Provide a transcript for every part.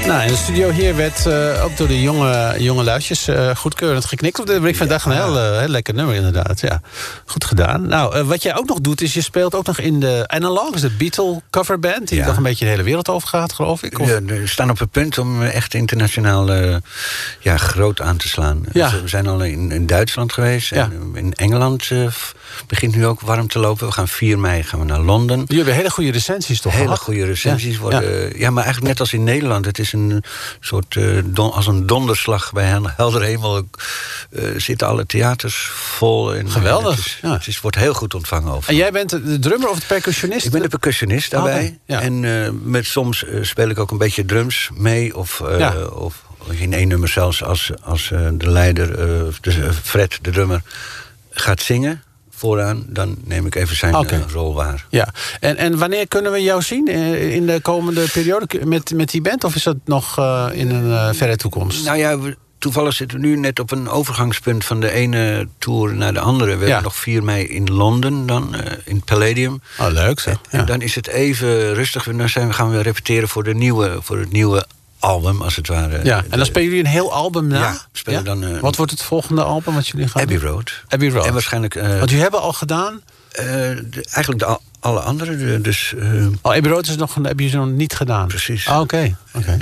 Nou, in de studio hier werd ook door de jonge luidjes goedkeurend geknikt. Ik vind het echt een heel lekker nummer, inderdaad. Ja, goed gedaan. Nou, wat jij ook nog doet, is je speelt ook nog in de Analog, de Beatle coverband, die nog een beetje de hele wereld over gaat, geloof ik. Of? Ja, we staan op het punt om echt internationaal groot aan te slaan. Ja. We zijn al in Duitsland geweest. Ja. En in Engeland begint nu ook warm te lopen. We gaan 4 mei naar Londen. Jullie hebben hele goede recensies, toch? Hele goede recensies worden. Ja, maar eigenlijk net als in Nederland. Het is een soort als een donderslag bij helder hemel. Zitten alle theaters vol. En, geweldig. Het wordt heel goed ontvangen over. En jij bent de drummer of de percussionist? Ik ben de percussionist daarbij. Okay. Ja. En soms speel ik ook een beetje drums mee. Of in 1 nummer zelfs als de leider, Fred, de drummer, gaat zingen vooraan, dan neem ik even zijn rol waar. Ja. En wanneer kunnen we jou zien in de komende periode met die band? Of is dat nog in een verre toekomst? Nou ja, toevallig zitten we nu net op een overgangspunt van de ene tour naar de andere. We hebben nog 4 mei in Londen, dan in het Palladium. Oh, leuk zeg. En dan is het even rustig. Dan gaan we repeteren voor het nieuwe album, als het ware. Ja, en dan spelen jullie een heel album na? Ja, spelen dan... Wat wordt het volgende album wat jullie gaan Abbey doen? Road. Abbey Road. En waarschijnlijk... Want jullie hebben al gedaan? Eigenlijk alle andere. Dus, Abbey Road heb je nog niet gedaan? Precies. Oké.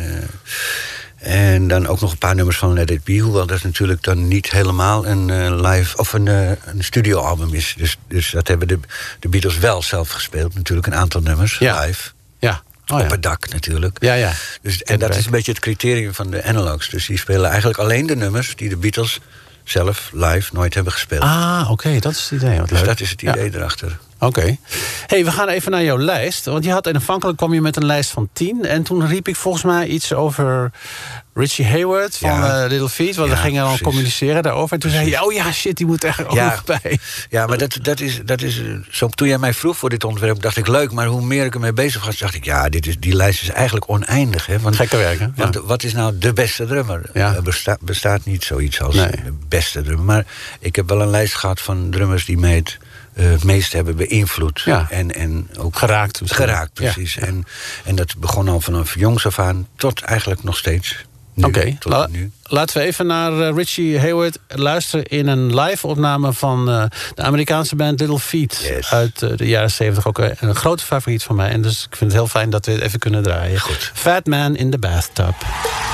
En dan ook nog een paar nummers van Let It Be. Hoewel dat natuurlijk dan niet helemaal een live of een studioalbum is. Dus dat hebben de Beatles wel zelf gespeeld. Natuurlijk een aantal nummers live. Ja. Op het dak natuurlijk. Ja. Dus, en dat is een beetje het criterium van de Analogs. Dus die spelen eigenlijk alleen de nummers die de Beatles zelf live nooit hebben gespeeld. Oké, dat is het idee. Wat dus leuk. dat is het idee erachter. Oké. Hey, we gaan even naar jouw lijst. Want aanvankelijk kwam je met een lijst van 10. En toen riep ik volgens mij iets over Richie Hayward van Little Feat. Want we gingen dan communiceren daarover. En toen zei je, die moet er ook nog bij. Ja, maar dat is zo. Toen jij mij vroeg voor dit onderwerp, dacht ik leuk. Maar hoe meer ik ermee bezig was, dacht ik, die lijst is eigenlijk oneindig. Hè? Want, gekke werk, hè? Want wat is nou de beste drummer? Ja. Er bestaat niet zoiets als de beste drummer. Maar ik heb wel een lijst gehad van drummers die mij het meest hebben beïnvloed. Ja. En ook geraakt, precies. Ja. En dat begon al vanaf jongs af aan tot eigenlijk nog steeds. Oké, laten we even naar Richie Hayward luisteren in een live-opname van de Amerikaanse band Little Feat uit de jaren 70. Ook een grote favoriet van mij. En dus ik vind het heel fijn dat we het even kunnen draaien. Goed. Fat Man in the Bathtub.